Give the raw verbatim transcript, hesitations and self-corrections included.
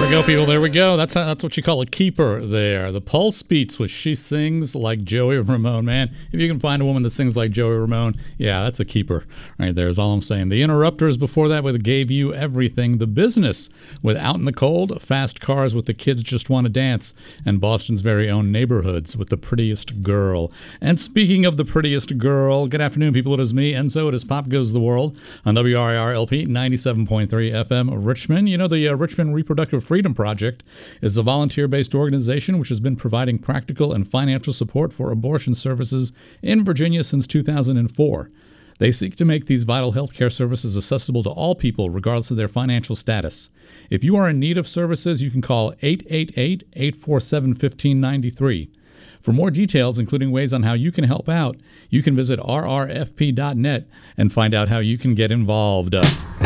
we go, people. There we go. That's how, that's what you call a keeper there. The Pulse Beats, which she sings like Joey Ramone. Man, if you can find a woman that sings like Joey Ramone, yeah, that's a keeper right there is all I'm saying. The Interrupters before that with Gave You Everything. The Business with Out in the Cold. Fast Cars with The Kids Just Want to Dance. And Boston's very own Neighborhoods with The Prettiest Girl. And speaking of The Prettiest Girl, good afternoon, people. It is me, and so it is Pop Goes the World on W R I R L P ninety-seven point three F M Richmond. You know, the uh, Richmond Reproductive Freedom Project is a volunteer-based organization which has been providing practical and financial support for abortion services in Virginia since two thousand four. They seek to make these vital health care services accessible to all people, regardless of their financial status. If you are in need of services, you can call eight eight eight, eight four seven, one five nine three. For more details, including ways on how you can help out, you can visit r r f p dot net and find out how you can get involved.